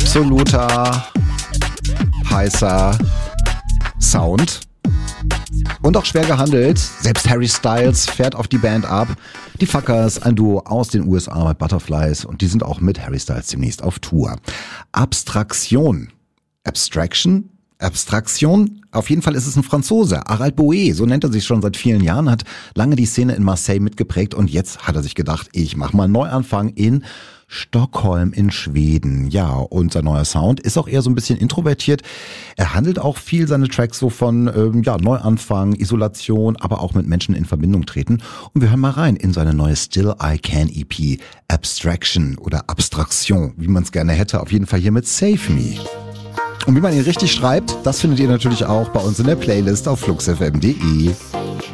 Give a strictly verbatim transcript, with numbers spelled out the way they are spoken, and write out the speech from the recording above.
absoluter heißer Sound. Und auch schwer gehandelt. Selbst Harry Styles fährt auf die Band ab. Die Fuckers, ein Duo aus den U S A mit Butterflies. Und die sind auch mit Harry Styles demnächst auf Tour. Abstraktion. Abstraction? Abstraktion? Auf jeden Fall ist es ein Franzose. Harald Boe, so nennt er sich schon seit vielen Jahren, hat lange die Szene in Marseille mitgeprägt. Und jetzt hat er sich gedacht, ich mach mal einen Neuanfang in Stockholm in Schweden. Ja, und sein neuer Sound ist auch eher so ein bisschen introvertiert. Er handelt auch viel seine Tracks so von ähm, ja, Neuanfang, Isolation, aber auch mit Menschen in Verbindung treten. Und wir hören mal rein in seine neue Still I Can E P, Abstraction oder Abstraktion, wie man es gerne hätte. Auf jeden Fall hier mit Save Me. Und wie man ihn richtig schreibt, das findet ihr natürlich auch bei uns in der Playlist auf flux f m punkt d e.